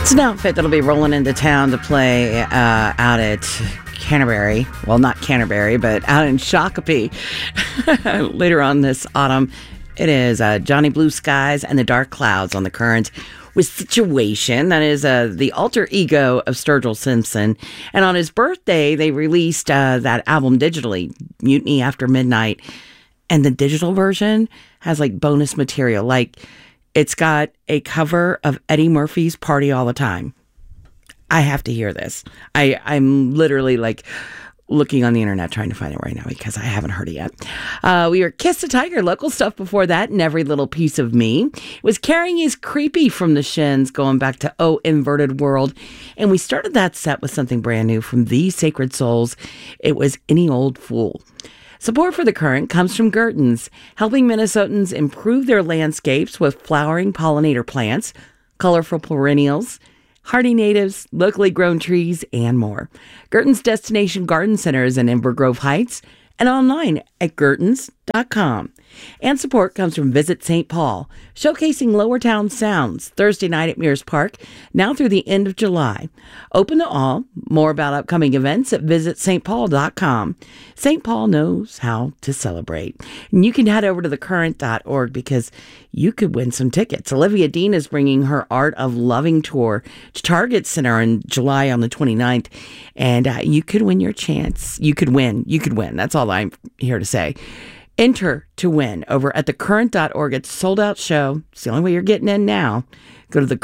It's an outfit that'll be rolling into town to play out at Canterbury. Well, not Canterbury, but out in Shakopee later on this autumn. It is Johnny Blue Skies and the Dark Clouds on the Current with Situation. That is the alter ego of Sturgill Simpson. And on his birthday, they released that album digitally, Mutiny After Midnight. And the digital version has like bonus material. Like, it's got a cover of Eddie Murphy's Party All the Time. I have to hear this. I'm literally like looking on the internet trying to find it right now because I haven't heard it yet. We were Kiss the Tiger, local stuff before that, and Every Little Piece of Me. It was Carrying Is Creepy from the Shins, going back to Oh Inverted World. And we started that set with something brand new from The Sacred Souls. It was Any Old Fool. Support for The Current comes from Gertens, helping Minnesotans improve their landscapes with flowering pollinator plants, colorful perennials, hardy natives, locally grown trees, and more. Gertens Destination Garden Center is in Ember Grove Heights and online at gertens.com. And support comes from Visit St. Paul, showcasing Lower Town sounds Thursday night at Mears Park, now through the end of July. Open to all. More about upcoming events at visitstpaul.com. St. Paul knows how to celebrate. And you can head over to thecurrent.org because you could win some tickets. Olivia Dean is bringing her Art of Loving tour to Target Center in July on the 29th. And you could win your chance. You could win. That's all I'm here to say. Enter to win over at thecurrent.org. It's a sold-out show. It's the only way you're getting in now. Go to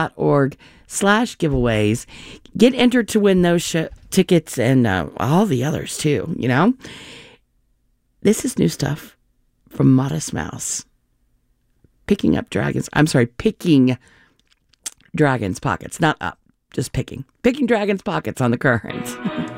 thecurrent.org/giveaways. Get entered to win those tickets and all the others too, you know? This is new stuff from Modest Mouse. Picking dragons' pockets. Not up, just picking. Picking dragons' pockets on the Current.